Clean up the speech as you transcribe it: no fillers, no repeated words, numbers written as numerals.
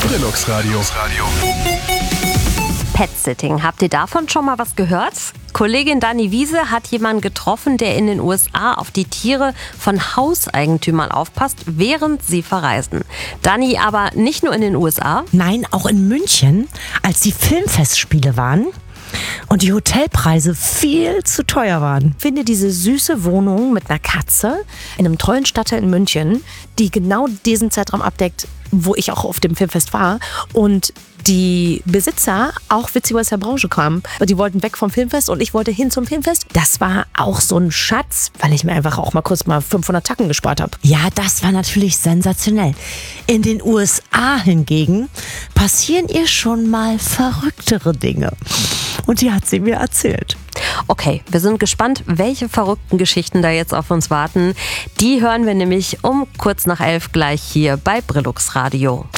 Brillux Radio. Pet-Sitting. Habt ihr davon schon mal was gehört? Kollegin Dani Wiese hat jemanden getroffen, der in den USA auf die Tiere von Hauseigentümern aufpasst, während sie verreisen. Dani aber nicht nur in den USA. Nein, auch in München, als die Filmfestspiele waren und die Hotelpreise viel zu teuer waren. Ich finde diese süße Wohnung mit einer Katze in einem tollen Stadtteil in München, die genau diesen Zeitraum abdeckt, wo ich auch auf dem Filmfest war. Und die Besitzer auch witziger aus der Branche kamen. Die wollten weg vom Filmfest und ich wollte hin zum Filmfest. Das war auch so ein Schatz, weil ich mir einfach auch mal kurz 500 Tacken gespart habe. Ja, das war natürlich sensationell. In den USA hingegen passieren ihr schon mal verrücktere Dinge. Und die hat sie mir erzählt. Okay, wir sind gespannt, welche verrückten Geschichten da jetzt auf uns warten. Die hören wir nämlich um kurz nach 11 gleich hier bei Brillux Radio.